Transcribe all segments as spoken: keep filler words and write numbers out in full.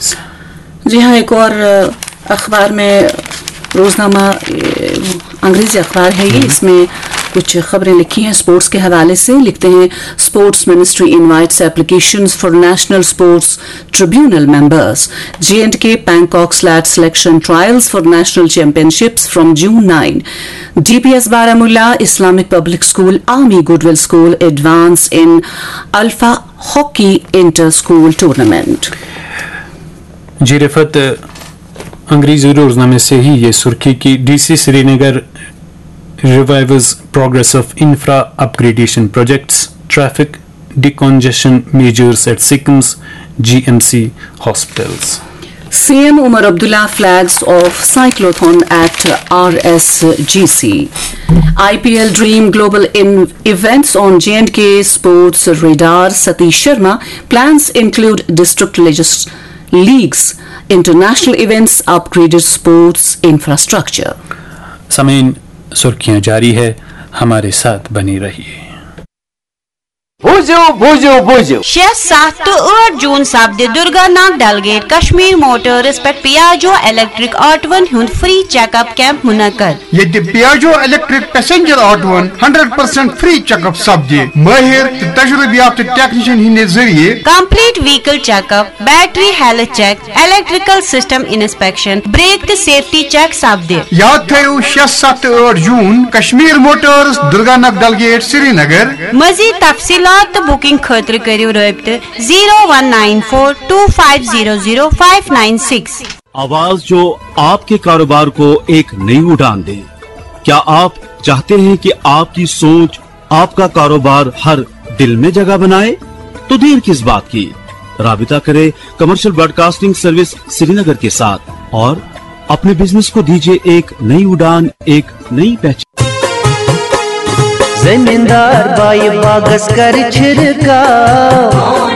Headlines. جی ہاں، ایک اور اخبار میں روزنامہ انگریزی اخبار ہے یہ، اس میں کچھ خبریں لکھی ہیں اسپورٹس کے حوالے سے. لکھتے ہیں sports ministry invites applications for national sports tribunal members. J and کے pencak slate selection trials for national champion ships from June nine. D P S Baramulla Islamic public school army good will school advance in alpha hockey inter school tournament. جی رفت، انگریزی روزنامے سے ہی یہ سرخی کی. D C Sri Nagar ریوائیوز progress of infra up gradation projects, traffic ڈیکنجیشن measures at succumbs G M C hospitals. C M Omar Abdullah flags off cyclotron at R S G C. I P L Dream Global in events on J and K Sports Radar. Satish Sharma plans include district legis- leagues, international events, upgraded sports infrastructure. سامعین، سرخیاں جاری ہے، ہمارے ساتھ بنی رہیے. بوزو بوزو بوزو شے سات تو ٲٹھ جون سپدِ درگا ناگ ڈلگیٹ کشمیر موٹرس پہ پیاجو الیکٹرک آٹوون ہند فری چیک اپ کیمپ منعقد. یہ پیاجو electric passenger آٹوون hundred percent free check up سپدِ ماہر تو تجربہ یافتہ ٹیکنیشین ہند ذریعے. Complete vehicle check up, battery health check, electrical system inspection, break تو سیفٹی چیک سپدِ. یاد تھو شے سات تو ٲٹھ جون کشمیر موٹرس درگا ناگ ڈلگیٹ سری نگر. مزید تفصیلات تو بکنگ خاطر کرو رابطہ zero one nine four to five zero zero five nine six. آواز جو آپ کے کاروبار کو ایک نئی اڑان دے. کیا آپ چاہتے ہیں کہ آپ کی سوچ آپ کا کاروبار ہر دل میں جگہ بنائے؟ تو دیر کس بات کی، رابطہ کرے کمرشل براڈ کاسٹنگ سروس سری نگر کے ساتھ اور اپنے بزنس کو دیجیے ایک نئی اڑان، ایک نئی پہچان. زمیندار بائی باغس کر چھڑکاو،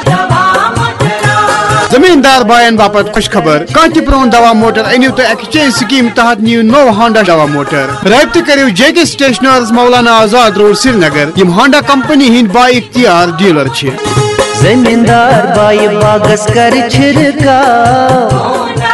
زمیندار بائن باپت خوش خبر، کانٛہہ تہِ پرون دوا موٹر انیو تو ایکسچینج سکیم تحت نیو نو ہانڈا دوا موٹر. رابطہ کریو جے کے سٹیشنرز مولانا آزاد روڈ سری نگر، یم ہانڈا کمپنی ہند با اختیار ڈیلر چھ. زمیندار بائی باغس کر چھڑکاو.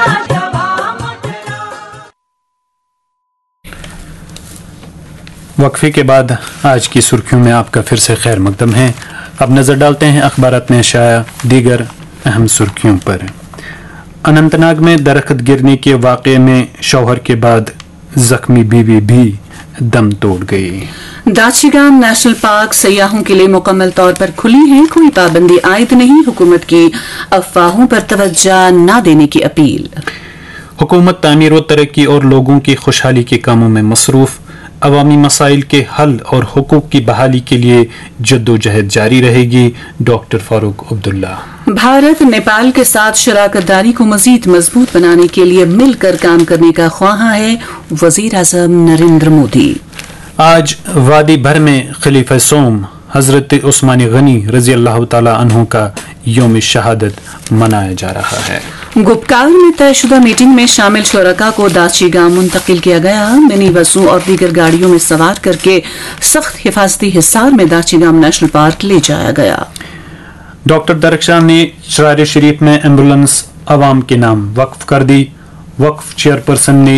وقفے کے بعد آج کی سرخیوں میں آپ کا پھر سے خیر مقدم ہے. اب نظر ڈالتے ہیں اخبارات میں شائع دیگر اہم سرخیوں پر. اننت ناگ میں درخت گرنے کے واقعے میں شوہر کے بعد زخمی بیوی بھی دم توڑ گئی. داچی گام نیشنل پارک سیاحوں کے لیے مکمل طور پر کھلی ہے، کوئی پابندی عائد نہیں. حکومت کی افواہوں پر توجہ نہ دینے کی اپیل. حکومت تعمیر و ترقی اور لوگوں کی خوشحالی کے کاموں میں مصروف. عوامی مسائل کے حل اور حقوق کی بحالی کے لیے جدوجہد جاری رہے گی. ڈاکٹر فاروق عبداللہ. بھارت نیپال کے ساتھ شراکت داری کو مزید مضبوط بنانے کے لیے مل کر کام کرنے کا خواہاں ہے وزیر اعظم نریندر مودی. آج وادی بھر میں خلیفہ سوم حضرت عثمان غنی رضی اللہ تعالی عنہ کا یوم شہادت منایا جا رہا ہے. گپکار میں طے شدہ میٹنگ میں شامل شرکاء کو داچی گام منتقل کیا گیا. منی بسوں اور دیگر گاڑیوں میں سوار کر کے سخت حفاظتی حصار میں داچی گام نیشنل پارک لے جایا گیا. ڈاکٹر درخشان نے چرار شریف میں ایمبولینس عوام کے نام وقف کر دی. وقف چیئرپرسن نے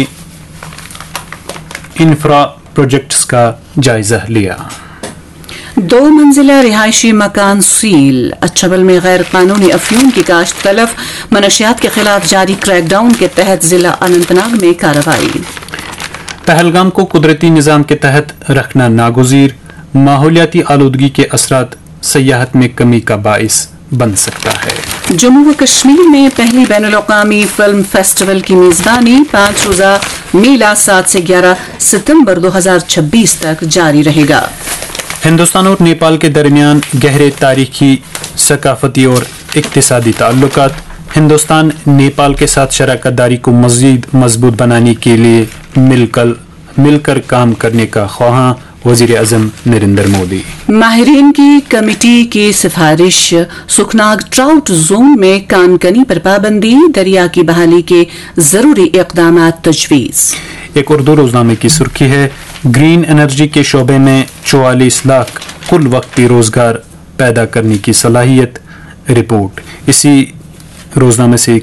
انفرا پروجیکٹس کا جائزہ لیا. دو منزلہ رہائشی مکان سیل. اچھبل میں غیر قانونی افیون کی کاشت تلف. منشیات کے خلاف جاری کریک ڈاؤن کے تحت ضلع اننت ناگ میں کارروائی. پہلگام کو قدرتی نظام کے تحت رکھنا ناگزیر. ماحولیاتی آلودگی کے اثرات سیاحت میں کمی کا باعث بن سکتا ہے. جموں و کشمیر میں پہلی بین الاقوامی فلم فیسٹیول کی میزبانی. پانچ روزہ میلہ سات سے گیارہ ستمبر دو ہزار چھبیس تک جاری رہے گا. ہندوستان اور نیپال کے درمیان گہرے تاریخی، ثقافتی اور اقتصادی تعلقات. ہندوستان نیپال کے ساتھ شراکت داری کو مزید مضبوط بنانے کے لیے مل کر مل کر کام کرنے کا خواہاں وزیر اعظم نریندر مودی. ماہرین کی کمیٹی کی سفارش. سکھناگ ٹراؤٹ زون میں کانکنی پر پابندی. دریا کی بحالی کے ضروری اقدامات تجویز. ایک اردو روزنامے کی سرخی ہے، گرین انرجی کے شعبے میں چوالیس لاکھ کل وقتی روزگار پیدا کرنے کی صلاحیت. رپورٹ اسی روزنامے سے